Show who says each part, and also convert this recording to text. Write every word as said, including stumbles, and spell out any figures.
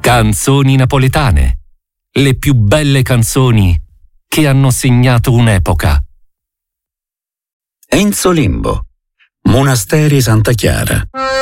Speaker 1: Canzoni napoletane. Le più belle canzoni che hanno segnato un'epoca.
Speaker 2: Enzo Limbo, Monasteri Santa Chiara.